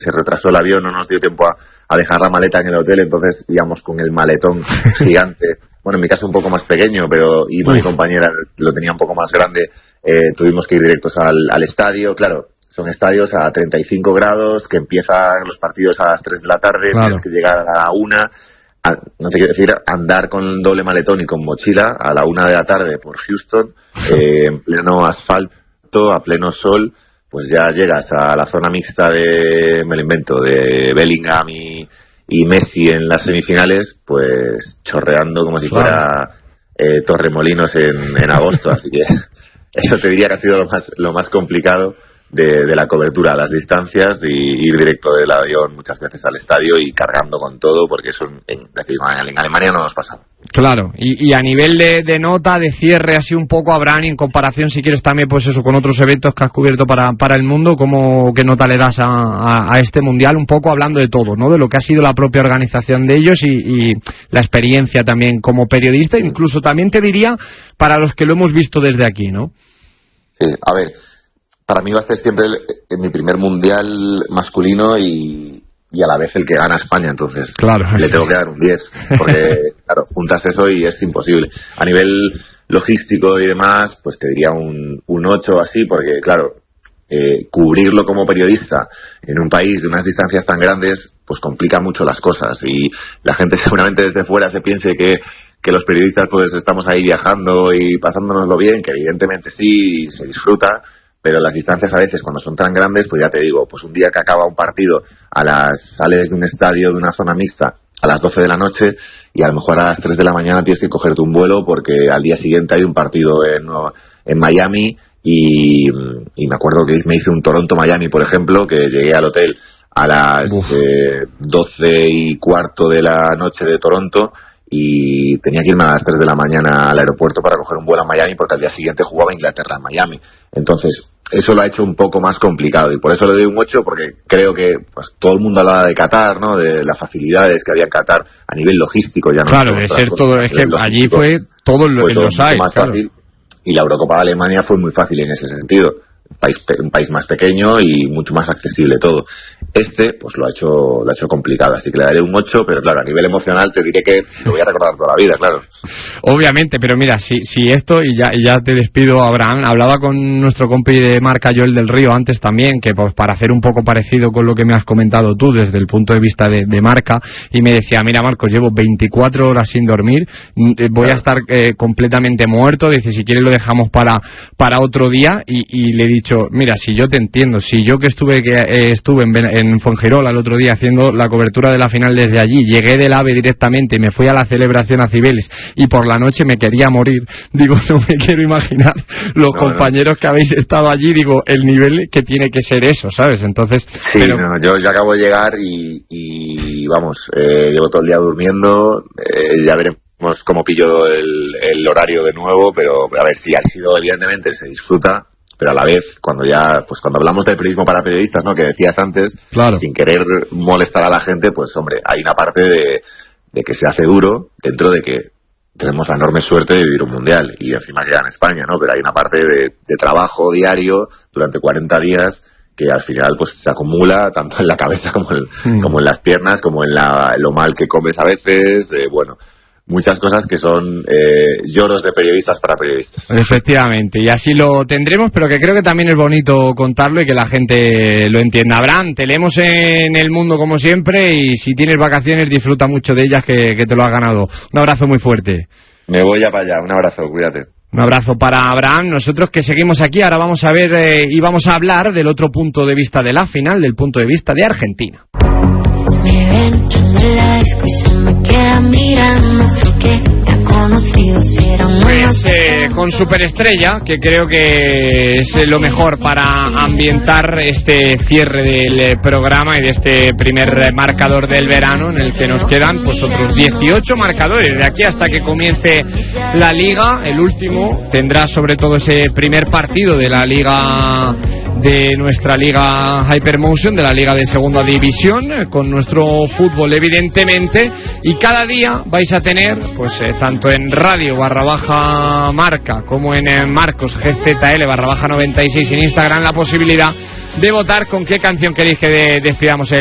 se retrasó el avión, no nos dio tiempo a dejar la maleta en el hotel, entonces íbamos con el maletón gigante. Bueno, en mi caso un poco más pequeño, pero y mi compañera lo tenía un poco más grande. Tuvimos que ir directos al estadio. Claro, son estadios a 35 grados, que empiezan los partidos a las 3 de la tarde, claro. Tienes que llegar a la 1. No te quiero decir, andar con doble maletón y con mochila a la 1 de la tarde por Houston, en pleno asfalto, a pleno sol, pues ya llegas a la zona mixta me lo invento, de Bellingham y Messi en las semifinales, pues chorreando como si fuera Torremolinos en agosto. Así que eso te diría que ha sido lo más complicado de la cobertura, las distancias, y ir directo del avión muchas veces al estadio y cargando con todo, porque eso en Alemania no nos pasa. Claro, y a nivel de nota, de cierre, así un poco, Abraham, en comparación, si quieres también, pues eso, con otros eventos que has cubierto para el mundo, ¿qué nota le das a este mundial? Un poco hablando de todo, ¿no? De lo que ha sido la propia organización de ellos y la experiencia también como periodista, incluso también te diría para los que lo hemos visto desde aquí, ¿no? Sí, a ver, para mí va a ser siempre mi primer mundial masculino y a la vez el que gana España, entonces claro, le tengo que dar un 10, porque claro, juntas eso y es imposible. A nivel logístico y demás, pues te diría un 8 así, porque claro, cubrirlo como periodista en un país de unas distancias tan grandes, pues complica mucho las cosas, y la gente seguramente desde fuera se piense que los periodistas pues estamos ahí viajando y pasándonoslo bien, que evidentemente sí, se disfruta, pero las distancias a veces cuando son tan grandes, pues ya te digo, pues un día que acaba un partido sales de un estadio, de una zona mixta, a las 12 de la noche, y a lo mejor a las 3 de la mañana tienes que cogerte un vuelo porque al día siguiente hay un partido en Miami, y me acuerdo que me hice un Toronto-Miami, por ejemplo, que llegué al hotel a las 12:15 de la noche de Toronto, y tenía que irme a las 3 de la mañana al aeropuerto para coger un vuelo a Miami, porque al día siguiente jugaba Inglaterra en Miami. Entonces, eso lo ha hecho un poco más complicado, y por eso le doy un 8, porque creo que pues todo el mundo hablaba de Qatar, ¿no? De las facilidades que había en Qatar a nivel logístico. Ya no claro, de ser todo, es que allí fue todo en los aires, más claro. Fácil, y la Eurocopa de Alemania fue muy fácil en ese sentido. Un país más pequeño y mucho más accesible todo. Pues lo ha hecho complicado, así que le daré un 8, pero claro, a nivel emocional te diré que lo voy a recordar toda la vida, claro. Obviamente, pero mira, si esto, y ya te despido, Abraham, hablaba con nuestro compi de Marca, Joel del Río, antes también, que pues para hacer un poco parecido con lo que me has comentado tú desde el punto de vista de Marca, y me decía, mira Marcos, llevo 24 horas sin dormir, voy a estar completamente muerto, dice, si quieres lo dejamos para otro día, y le he dicho, mira, si yo te entiendo, si yo que estuve en Fuengirola el otro día haciendo la cobertura de la final desde allí, llegué del AVE directamente y me fui a la celebración a Cibeles y por la noche me quería morir, digo, no me quiero imaginar los compañeros que habéis estado allí, digo, el nivel que tiene que ser eso, ¿sabes? Entonces, sí, pero... yo acabo de llegar y vamos, llevo todo el día durmiendo, ya veremos cómo pillo el horario de nuevo, pero a ver, si ha sido, evidentemente se disfruta, pero a la vez, cuando hablamos del periodismo para periodistas, ¿no?, que decías antes, claro, sin querer molestar a la gente, pues hombre, hay una parte de que se hace duro, dentro de que tenemos la enorme suerte de vivir un mundial, y encima queda en España, ¿no? Pero hay una parte de trabajo diario durante 40 días que al final pues se acumula tanto en la cabeza como en las piernas, como en lo mal que comes a veces, bueno, muchas cosas que son lloros de periodistas para periodistas. Efectivamente, y así lo tendremos, pero que creo que también es bonito contarlo y que la gente lo entienda. Abraham, te leemos en El Mundo como siempre, y si tienes vacaciones disfruta mucho de ellas, que te lo has ganado. Un abrazo muy fuerte. Me voy ya para allá, un abrazo, cuídate. Un abrazo para Abraham. Nosotros que seguimos aquí, ahora vamos a ver y vamos a hablar del otro punto de vista de la final, del punto de vista de Argentina. Me ven en el ice, se me queda mirando, porque te ha conocido, será pues con Superestrella, que creo que es lo mejor para ambientar este cierre del programa y de este primer marcador del verano, en el que nos quedan pues otros 18 marcadores de aquí hasta que comience la Liga. El último tendrá sobre todo ese primer partido de la Liga, de nuestra Liga Hypermotion, de la Liga de Segunda División, con nuestro fútbol evidentemente, y cada día vais a tener pues tanto en radio /marca como en Marcos GZL /96 en Instagram la posibilidad de votar con qué canción queréis que despidamos